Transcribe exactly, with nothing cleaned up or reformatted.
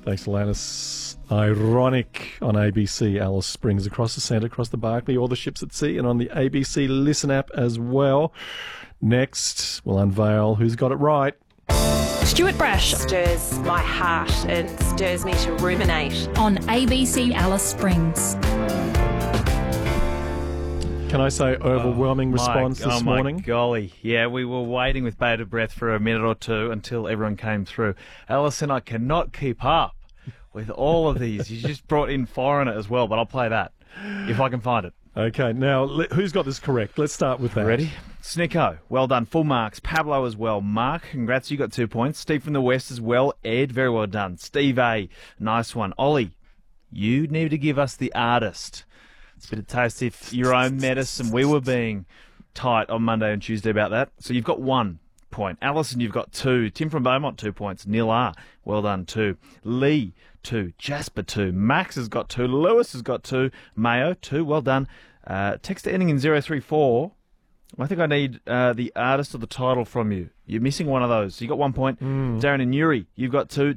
Thanks, Alanis. Ironic on A B C Alice Springs, across the centre, across the Barclay, all the ships at sea, and on the A B C Listen app as well. Next, we'll unveil who's got it right. Stuart Brash Stirs my heart and stirs me to ruminate. on A B C Alice Springs. Can I say overwhelming My- response this oh my morning? golly. Yeah, we were waiting with bated breath for a minute or two until everyone came through. Alison, I cannot keep up with all of these. You just brought in Foreigner as well, but I'll play that if I can find it. Okay, now le- who's got this correct? Let's start with that. Ready? Snicko, well done. Full marks. Pablo as well. Mark, congrats, you got two points. Steve from the West as well. Ed, very well done. Steve A, nice one. Ollie, you need to give us the artist. It's a bit of taste if your own medicine. We were being tight on Monday and Tuesday about that. So you've got one point. Alison, you've got two. Tim from Beaumont, two points. Neil R, well done, two. Lee, two. Jasper, two. Max has got two. Lewis has got two. Mayo, two. Well done. Uh, text ending in zero three four. I think I need uh, the artist or the title from you. You're missing one of those. So you got one point. Darren and Yuri, you've got two.